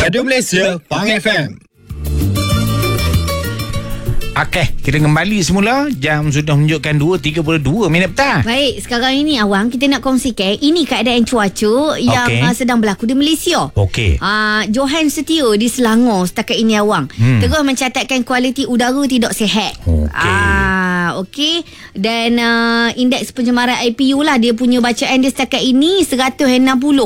Radio Malaysia, Pang FM. Okey, kita kembali semula. Jam sudah menunjukkan 2.32 minit petang. Baik, sekarang ini awang kita nak kongsikan ini keadaan cuaca yang sedang berlaku di Malaysia. Okey. Johan Setio di Selangor setakat ini awang terus mencatatkan kualiti udara tidak sihat. Okey. Dan indeks pencemaran IPU lah, dia punya bacaan dia setakat ini 160.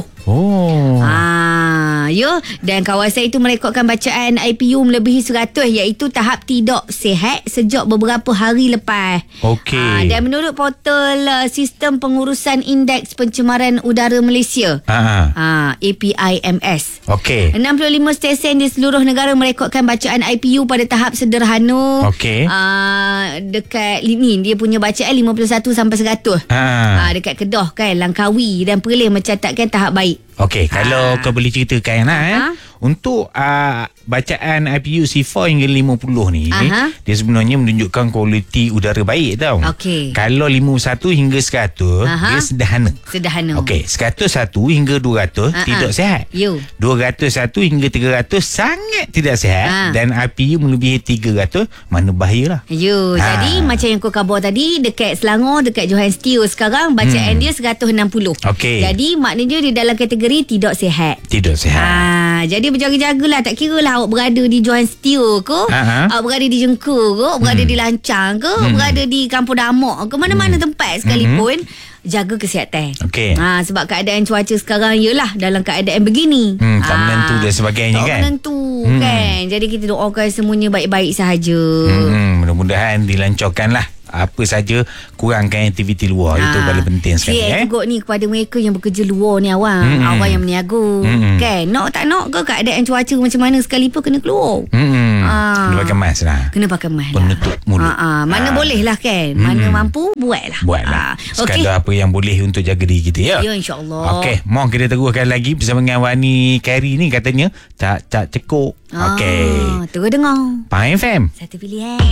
Dan kawasan itu merekodkan bacaan IPU melebihi 100 iaitu tahap tidak sihat sejak beberapa hari lepas. Okey. Dan menurut portal sistem pengurusan indeks pencemaran udara Malaysia, APIMS. Okey. 65 stesen di seluruh negara merekodkan bacaan IPU pada tahap sederhana. Okey. Dekat ni dia punya bacaan 51 sampai 100. Dekat Kedah kan, Langkawi dan Perlis mencatatkan tahap baik. Okey, kalau kau boleh ceritakan untuk bacaan IPU C4 hingga 50 ni, dia sebenarnya menunjukkan kualiti udara baik tau. Okey. Kalau 51 hingga 100 dia sederhana. Okey, 101 hingga 200 tidak sihat. 201 hingga 300 sangat tidak sihat. Dan IPU melebihi 300 mana bahayalah. Jadi macam yang kau khabar tadi, dekat Selangor, dekat Johan Setio sekarang bacaan dia 160. Okey. Jadi maknanya dia dalam kategori tidak sihat. Tidak sihat. Jadi berjaga-jagalah. Tak kira lah awak berada di Johan Setio ke, awak berada di Jengkur ke, berada di Lancang ke, berada di Kampung Damak ke, mana-mana tempat sekalipun, jaga kesihatan. Okey. Sebab keadaan cuaca sekarang ialah dalam keadaan begini. Tak menentu dan sebagainya kan. Tak menentu kan. Jadi kita doakan semuanya baik-baik sahaja. Mudah-mudahan dilancarkanlah. Apa saja, kurangkan aktiviti luar. Itu paling penting sekali. Juga ni kepada mereka yang bekerja luar ni awang, awang yang berniaga kan, nak tak nak ke keadaan cuaca macam mana sekalipun kena keluar. Kena pakai mask lah. Kena pakai mask lah. Penutup mulut. Mana boleh lah kan. Mana mampu buatlah. Sekadar apa yang boleh untuk jaga diri kita ya. Ya, insyaAllah. Okey, mau kita teruskan lagi bersama dengan Wani Kari ni, katanya tak cekuk. Okey. Terus dengar Pang FM. satu pilihan.